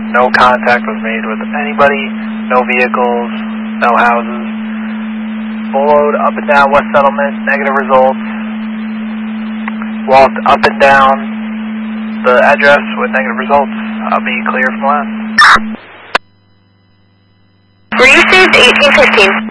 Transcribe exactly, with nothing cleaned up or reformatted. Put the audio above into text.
No contact was made with anybody, no vehicles, no houses. Full load up and down West Settlement, negative results. Walked up and down the address with negative results. I'll be clear from last. Received eighteen fifteen.